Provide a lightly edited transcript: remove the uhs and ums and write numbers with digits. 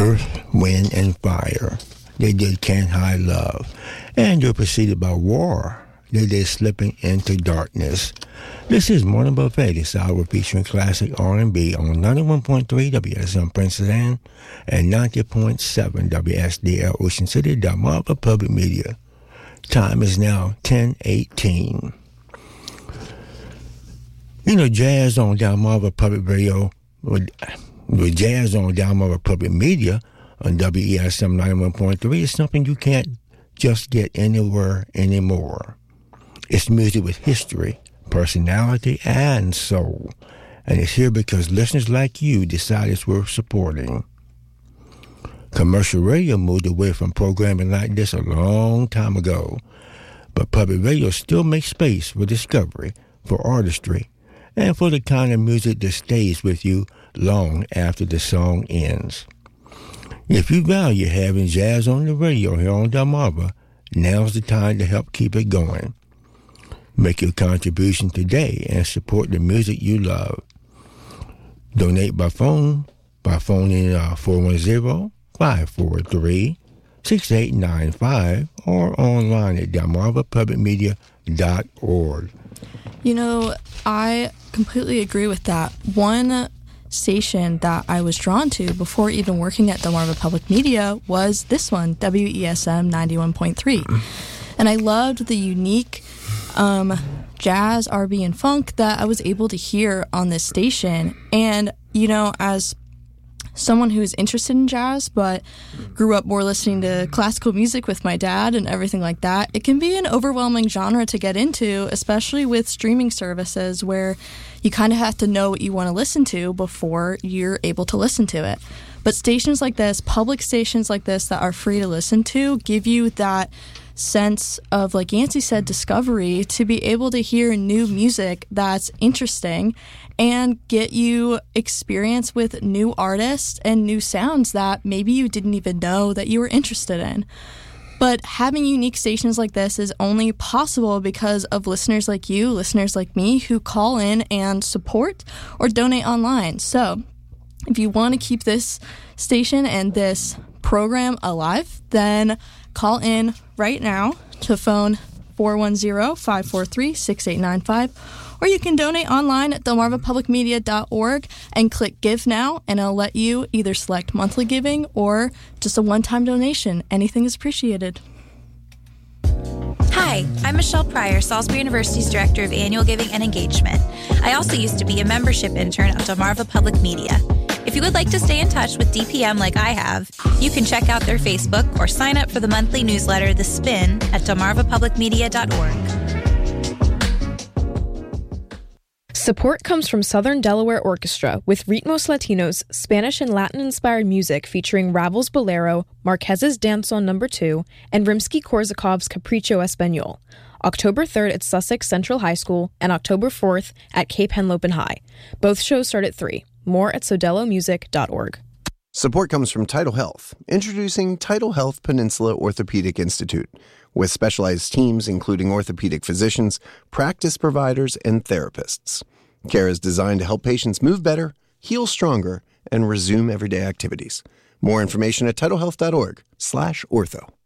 Earth, Wind, and Fire. They did Can't Hide Love. And you're preceded by War. They did Slipping into Darkness. This is Morning Buffet, this hour featuring classic R&B on 91.3 WSM Princess Anne and 90.7 WSDL Ocean City, Delmarva Public Media. Time is now 10:18. You know, jazz on Delmarva Public Radio, with jazz on Delmarva Public Media on WESM 91.3 is something you can't just get anywhere anymore. It's music with history, personality, and soul. And it's here because listeners like you decide it's worth supporting. Commercial radio moved away from programming like this a long time ago, but public radio still makes space for discovery, for artistry, and for the kind of music that stays with you long after the song ends. If you value having jazz on the radio here on Delmarva, now's the time to help keep it going. Make your contribution today and support the music you love. Donate by phone in 410-543-6895 or online at delmarvapublicmedia.org. You know, I completely agree with that. One station that I was drawn to before even working at Delmarva Public Media was this one, WESM 91.3. And I loved the unique jazz, R&B, and funk that I was able to hear on this station. And, you know, as someone who is interested in jazz but grew up more listening to classical music with my dad and everything like that, it can be an overwhelming genre to get into, especially with streaming services where you kind of have to know what you want to listen to before you're able to listen to it. But stations like this, public stations like this that are free to listen to, give you that sense of, like Yancy said, discovery, to be able to hear new music that's interesting and get you experience with new artists and new sounds that maybe you didn't even know that you were interested in. But having unique stations like this is only possible because of listeners like you, listeners like me, who call in and support or donate online. So if you want to keep this station and this program alive, then call in right now to phone 410-543-6895, or you can donate online at delmarvapublicmedia.org and click Give Now, and it'll let you either select monthly giving or just a one-time donation. Anything is appreciated. Hi, I'm Michelle Pryor, Salisbury University's Director of Annual Giving and Engagement. I also used to be a membership intern at Delmarva Public Media. If you would like to stay in touch with DPM like I have, you can check out their Facebook or sign up for the monthly newsletter, The Spin, at delmarvapublicmedia.org. Support comes from Southern Delaware Orchestra with Ritmos Latinos, Spanish and Latin-inspired music featuring Ravel's Bolero, Marquez's Danzón No. 2, and Rimsky-Korsakov's Capricho Español. October 3rd at Sussex Central High School and October 4th at Cape Henlopen High. Both shows start at 3. More at sodelomusic.org. Support comes from Tidal Health, introducing Tidal Health Peninsula Orthopedic Institute, with specialized teams including orthopedic physicians, practice providers, and therapists. Care is designed to help patients move better, heal stronger, and resume everyday activities. More information at tidalhealth.org/ortho.